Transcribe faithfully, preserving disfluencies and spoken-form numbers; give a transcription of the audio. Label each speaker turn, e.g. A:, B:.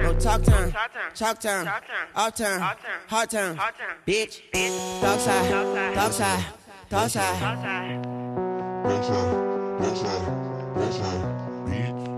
A: Go talk turn, chalk turn, all turn, hard turn, bitch. Dog side, dog side, dog side.
B: Dog side, dog side, dog side, bitch.